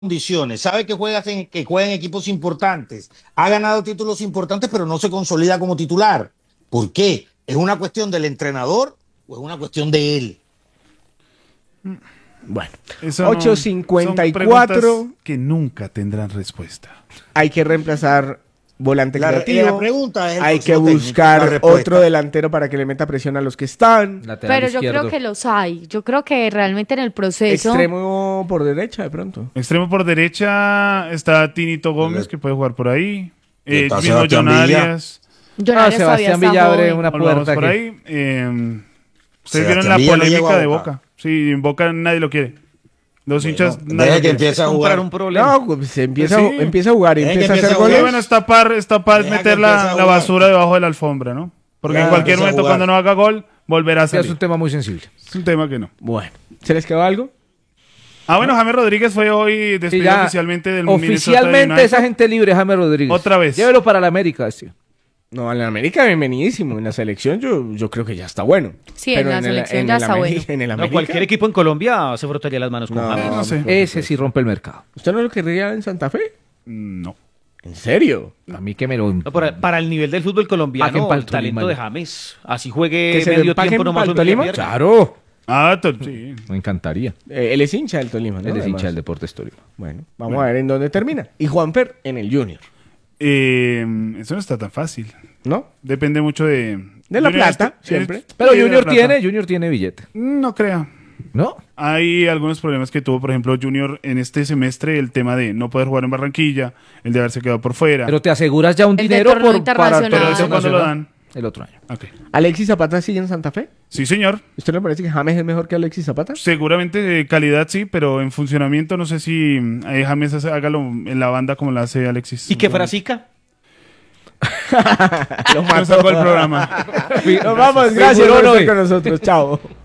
condiciones, sabe que juega en equipos importantes, ha ganado títulos importantes, pero no se consolida como titular. ¿Por qué? ¿Es una cuestión del entrenador o es una cuestión de él? Bueno, Eso 8:54. que nunca tendrán respuesta. Hay que reemplazar volante creativo. La pregunta es el hay que próximo técnico, la buscar respuesta. otro delantero para que le meta presión a los que están. Lateral Pero yo izquierdo. creo que los hay. Yo creo que realmente en el proceso. Extremo por derecha, de pronto. Extremo por derecha está Tinito Gómez, que puede jugar por ahí. Está Mismo Sebastián John Villa. Arias. Jonarias todavía Sebastián está Villa abre joven. una Volvamos puerta por que... ahí. Ustedes Sebastián vieron la Villa no llegó polémica a de Boca. Boca. Sí, en Boca nadie lo quiere. Los hinchas nadie Deja lo que quiere. empiece a comprar jugar. un problema. No, pues se empieza, Sí. empieza a jugar y Deja que empieza a hacer empiece a Sí, jugar. goles. bueno, es tapar Deja que meter empiece a la jugar. basura debajo de la alfombra, ¿no? Porque Ya, en cualquier empieza a momento jugar. cuando no haga gol, volverá a Ya es salir. un tema muy sensible. Es un tema que no. Bueno, ¿se les quedó algo? Bueno, James Rodríguez fue hoy Sí, despedido ya, oficialmente del Minnesota oficialmente United. esa gente libre, James Rodríguez. Otra vez. Llévelo para la América, este. No, en la América bienvenidísimo. En la selección yo creo que ya está bueno. Sí, en la selección ya está bueno. En el No, América, cualquier equipo en Colombia se frotaría las manos con No, James. No sé. Ese sí rompe el mercado. ¿Usted no lo querría en Santa Fe? No. ¿En serio? A mí que me lo... No, para el nivel del fútbol Paguen colombiano, pa'l el talento Tolima. de James. Así juegue ¿Que se medio empaquen tiempo nomás pa'l o media Tolima? pierna. Claro. Sí. Me encantaría. Él es hincha del Tolima, ¿no? Él es Además. hincha del Deportes Tolima. Bueno, vamos a ver en dónde termina. Y Juanper en el Junior, Eso no está tan fácil. ¿no? Depende mucho de... De la Junior plata, es- siempre. es- Pero sí, de la Junior plata. tiene billete. No crea. ¿No? Hay algunos problemas que tuvo, por ejemplo, Junior en este semestre, el tema de no poder jugar en Barranquilla, el de haberse quedado por fuera. Pero te aseguras ya un El de dinero torneo para internacional. Pero eso Nacional. cuando lo dan. el otro año. Ok. ¿Alexis Zapata sigue en Santa Fe? Sí, señor. ¿Usted le parece que James es mejor que Alexis Zapata? Seguramente calidad sí, pero en funcionamiento no sé si James hágalo en la banda como la hace Alexis. ¿Y qué Frasica? Lo Nos sacó el programa. Nos vamos, gracias por Figurón estar hoy. con nosotros. Chao.